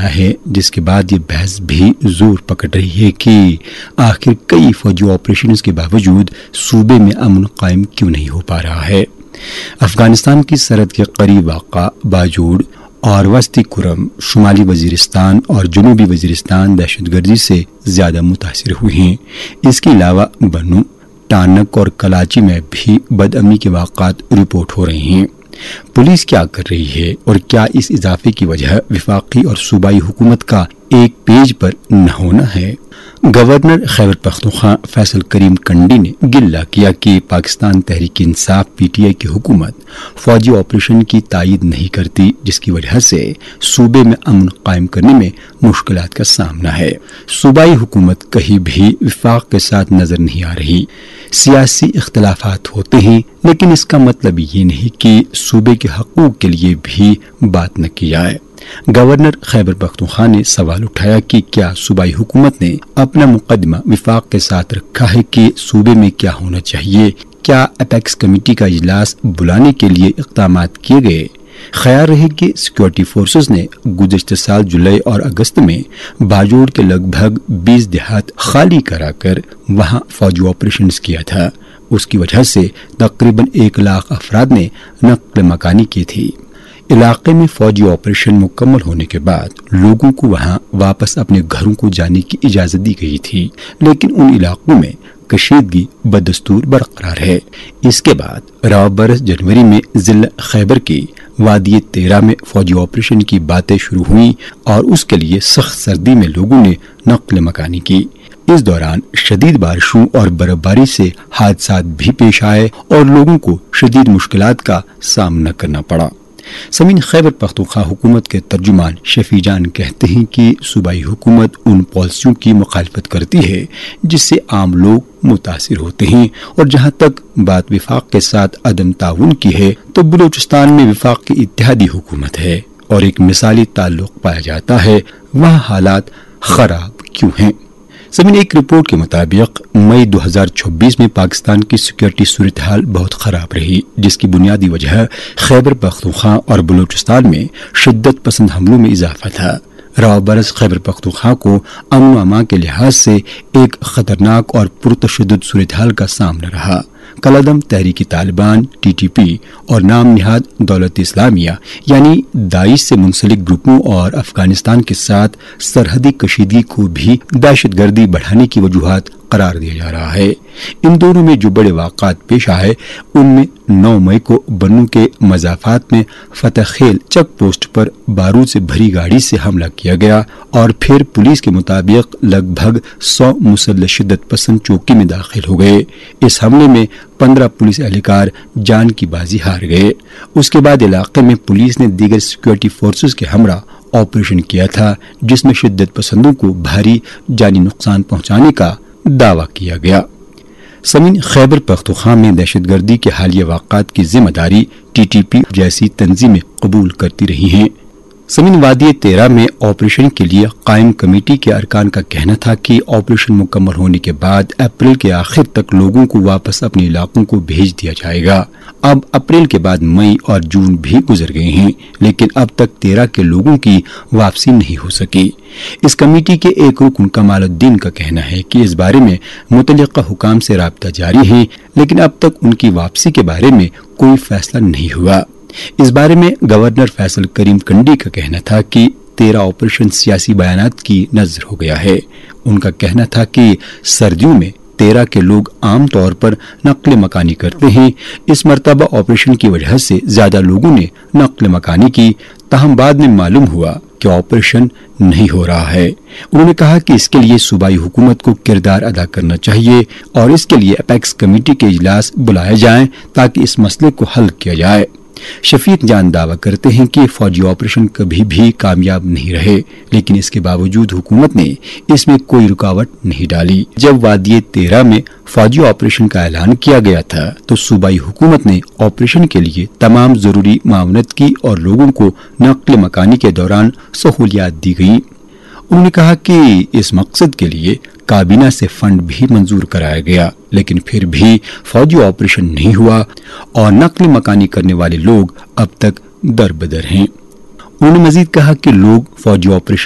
رہا ہے، جس کے بعد یہ بحث بھی زور پکڑ رہی ہے کہ آخر کئی فوجی آپریشنز کے باوجود صوبے میں امن قائم کیوں نہیں ہو پا رہا ہے۔ افغانستان کی سرحد کے قریب واقع باجوڑ اور وسطی کرم، شمالی وزیرستان اور جنوبی وزیرستان دہشت گردی سے زیادہ متاثر ہوئے ہیں۔ اس کے علاوہ بنو، ٹانک اور کلاچی میں بھی بدامنی کے واقعات رپورٹ ہو رہے ہیں۔ پولیس کیا کر رہی ہے اور کیا اس اضافے کی وجہ وفاقی اور صوبائی حکومت کا ایک پیج پر نہ ہونا ہے؟ گورنر خیبر پختونخوا فیصل کریم کنڈی نے گلہ کیا کہ Pakistan Tehreek Insaf P T I کی حکومت فوجی آپریشن کی تائید نہیں کرتی، جس کی وجہ سے صوبے میں امن قائم کرنے میں مشکلات کا سامنا ہے۔ صوبائی حکومت کہیں بھی وفاق کے ساتھ نظر نہیں آ رہی۔ سیاسی اختلافات ہوتے ہیں، لیکن اس کا مطلب یہ نہیں کہ صوبے کے حقوق کے لیے بھی بات نہ کی جائے۔ گورنر خیبر پختونخوا نے سوال اٹھایا کہ کیا صوبائی حکومت نے اپنا مقدمہ وفاق کے ساتھ رکھا ہے کہ صوبے میں کیا ہونا چاہیے؟ کیا اپیکس کمیٹی کا اجلاس بلانے کے لیے اقدامات کیے گئے؟ خیال رہے کہ سیکورٹی فورسز نے گزشتہ سال جولائی اور اگست میں باجوڑ کے لگ بھگ 20 دیہات خالی کرا کر وہاں فوجی آپریشنز کیا تھا۔ اس کی وجہ سے تقریباً 1 لاکھ افراد نے نقل مکانی کی تھی۔ علاقے میں فوجی آپریشن مکمل ہونے کے بعد لوگوں کو وہاں واپس اپنے گھروں کو جانے کی اجازت دی گئی تھی، لیکن ان علاقوں میں کشیدگی بدستور برقرار ہے۔ اس کے بعد رواں برس جنوری میں ضلع خیبر کی وادی تیرہ میں فوجی آپریشن کی باتیں شروع ہوئیں اور اس کے لیے سخت سردی میں لوگوں نے نقل مکانی کی۔ اس دوران شدید بارشوں اور برف باری سے حادثات بھی پیش آئے اور لوگوں کو شدید مشکلات کا سامنا کرنا پڑا۔ سامعین، خیبر پختونخوا حکومت کے ترجمان شفیع جان کہتے ہیں کہ صوبائی حکومت ان پالیسیوں کی مخالفت کرتی ہے جس سے عام لوگ متاثر ہوتے ہیں، اور جہاں تک بات وفاق کے ساتھ عدم تعاون کی ہے تو بلوچستان میں وفاق کی اتحادی حکومت ہے اور ایک مثالی تعلق پایا جاتا ہے، وہاں حالات خراب کیوں ہیں؟ زمین ایک رپورٹ کے مطابق مئی 2026 میں پاکستان کی سیکورٹی صورتحال بہت خراب رہی، جس کی بنیادی وجہ خیبر پختونخوا اور بلوچستان میں شدت پسند حملوں میں اضافہ تھا۔ رواں برس خیبر پختونخوا کو امن و امان کے لحاظ سے ایک خطرناک اور پرتشدد صورتحال کا سامنا رہا۔ کالعدم تحریک طالبان ٹی ٹی پی اور نام نہاد دولت اسلامیہ یعنی داعش سے منسلک گروپوں اور افغانستان کے ساتھ سرحدی کشیدگی کو بھی دہشت گردی بڑھانے کی وجوہات قرار دیا جا رہا ہے۔ ان دونوں میں جو بڑے واقعات پیش آئے ان میں 9 مئی کو بنو کے مضافات میں فتح خیل چیک پوسٹ پر بارود سے بھری گاڑی سے حملہ کیا گیا، اور پھر پولیس کے مطابق لگ بھگ 100 مسلح شدت پسند چوکی میں داخل ہو گئے۔ اس حملے میں 15 پولیس اہلکار جان کی بازی ہار گئے۔ اس کے بعد علاقے میں پولیس نے دیگر سیکورٹی فورسز کے ہمراہ آپریشن کیا تھا، جس میں شدت پسندوں کو بھاری جانی نقصان پہنچانے کا دعویٰ کیا گیا۔ سامعین، خیبر پختونخوا میں دہشت گردی کے حالیہ واقعات کی ذمہ داری ٹی ٹی پی جیسی تنظیمیں قبول کرتی رہی ہیں۔ سامعین، وادی تیرہ میں آپریشن کے لیے قائم کمیٹی کے ارکان کا کہنا تھا کہ آپریشن مکمل ہونے کے بعد اپریل کے آخر تک لوگوں کو واپس اپنے علاقوں کو بھیج دیا جائے گا۔ اب اپریل کے بعد مئی اور جون بھی گزر گئے ہیں، لیکن اب تک 13 کے لوگوں کی واپسی نہیں ہو سکی۔ اس کمیٹی کے ایک رکن کمال الدین کا کہنا ہے کہ اس بارے میں متعلقہ حکام سے رابطہ جاری ہے، لیکن اب تک ان کی واپسی کے بارے میں کوئی فیصلہ نہیں ہوا۔ اس بارے میں گورنر فیصل کریم کنڈی کا کہنا تھا کہ 13 آپریشن سیاسی بیانات کی نظر ہو گیا ہے۔ ان کا کہنا تھا کہ سردیوں میں 13 کے لوگ عام طور پر نقل مکانی کرتے ہیں۔ اس مرتبہ آپریشن کی وجہ سے زیادہ لوگوں نے نقل مکانی کی، تاہم بعد میں معلوم ہوا کہ آپریشن نہیں ہو رہا ہے۔ انہوں نے کہا کہ اس کے لیے صوبائی حکومت کو کردار ادا کرنا چاہیے اور اس کے لیے اپیکس کمیٹی کے اجلاس بلائے جائیں تاکہ اس مسئلے کو حل کیا جائے۔ شفیق جان دعویٰ کرتے ہیں کہ فوجی آپریشن کبھی بھی کامیاب نہیں رہے، لیکن اس کے باوجود حکومت نے اس میں کوئی رکاوٹ نہیں ڈالی۔ جب وادی تیرہ میں فوجی آپریشن کا اعلان کیا گیا تھا تو صوبائی حکومت نے آپریشن کے لیے تمام ضروری معاونت کی اور لوگوں کو نقل مکانی کے دوران سہولیات دی گئی۔ انہوں نے کہا کہ اس مقصد کے لیے کابینہ سے فنڈ بھی منظور کرایا گیا، لیکن پھر بھی فوجی آپریشن نہیں ہوا اور نقل مکانی کرنے والے لوگ اب تک در بدر ہیں۔ انہوں نے مزید کہا کہ لوگ فوجی آپریشن